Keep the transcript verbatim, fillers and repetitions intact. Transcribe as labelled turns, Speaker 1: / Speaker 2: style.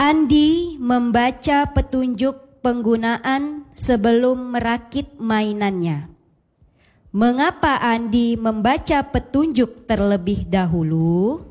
Speaker 1: Andi membaca petunjuk penggunaan sebelum merakit mainannya. Mengapa Andi membaca petunjuk terlebih dahulu?